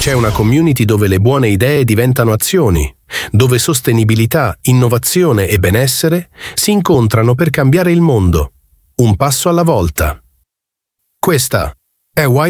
C'è una community dove le buone idee diventano azioni, dove sostenibilità, innovazione e benessere si incontrano per cambiare il mondo, un passo alla volta. Questa è Wise